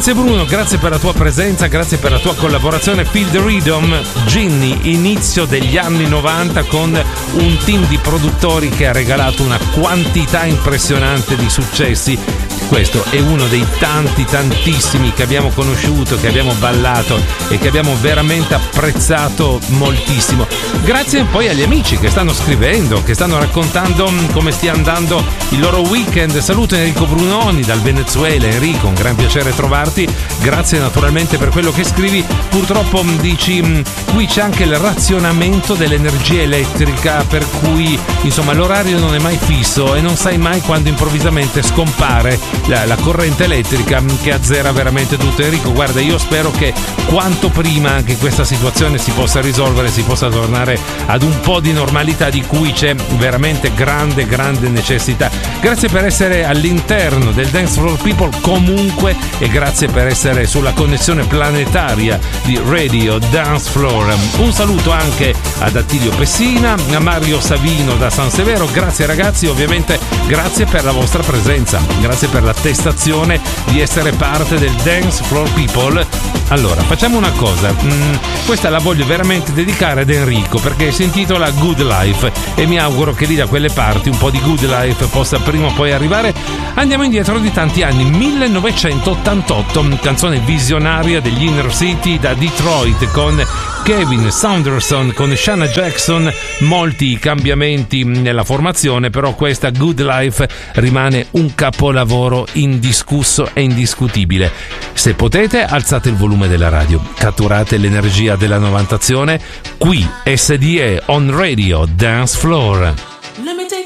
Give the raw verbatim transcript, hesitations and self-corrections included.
Grazie Bruno, grazie per la tua presenza, grazie per la tua collaborazione. Feel the Rhythm, Ginny, inizio degli anni novanta, con un team di produttori che ha regalato una quantità impressionante di successi. Questo è uno dei tanti, tantissimi che abbiamo conosciuto, che abbiamo ballato e che abbiamo veramente apprezzato moltissimo. Grazie poi agli amici che stanno scrivendo, che stanno raccontando come stia andando il loro weekend. Saluto Enrico Brunoni dal Venezuela. Enrico, un gran piacere trovarti. Grazie naturalmente per quello che scrivi. Purtroppo dici qui c'è anche il razionamento dell'energia elettrica, per cui insomma l'orario non è mai fisso e non sai mai quando improvvisamente scompare La, la corrente elettrica che azzera veramente tutto. Enrico, guarda, io spero che quanto prima anche questa situazione si possa risolvere, si possa tornare ad un po' di normalità di cui c'è veramente grande grande necessità. Grazie per essere all'interno del Dance Floor People comunque, e grazie per essere sulla connessione planetaria di Radio Dance Floor. Un saluto anche ad Attilio Pessina, a Mario Savino da San Severo. Grazie ragazzi, ovviamente grazie per la vostra presenza, grazie per l'attestazione di essere parte del Dance Floor People. Allora, facciamo una cosa, mm, questa la voglio veramente dedicare ad Enrico perché si intitola Good Life e mi auguro che lì da quelle parti un po' di Good Life possa prima o poi arrivare. Andiamo indietro di tanti anni, millenovecentottantotto, canzone visionaria degli Inner City da Detroit con Kevin Saunderson, con Shanna Jackson, molti cambiamenti nella formazione, però questa Good Life rimane un capolavoro indiscusso e indiscutibile. Se potete, alzate il volume della radio, catturate l'energia della novantazione. Qui S D E on Radio Dance Floor.